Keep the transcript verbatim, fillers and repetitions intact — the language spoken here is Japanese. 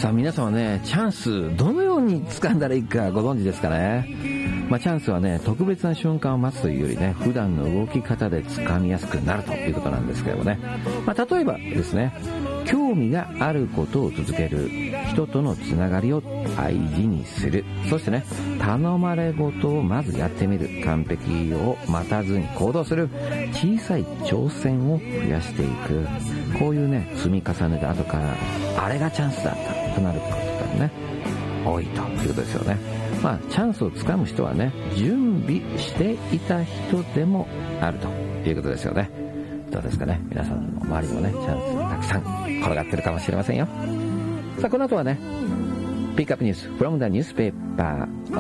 さあ皆さんはね、チャンスどのように掴んだらいいかご存知ですかね。まあ、チャンスはね、特別な瞬間を待つというよりね、普段の動き方で掴みやすくなるということなんですけどもね。まあ、例えばですね、興味があることを続ける、人とのつながりを大事にする、そしてね、頼まれ事をまずやってみる、完璧を待たずに行動する、小さい挑戦を増やしていく、こういうね、積み重ねで後からあれがチャンスだったとなることがね、多いということですよね。まあチャンスをつかむ人はね、準備していた人でもあるということですよね。どうですかね、皆さんの周りにもね、チャンスたくさん転がってるかもしれませんよ。さあこの後はね、ピックアップニュース from the newspaper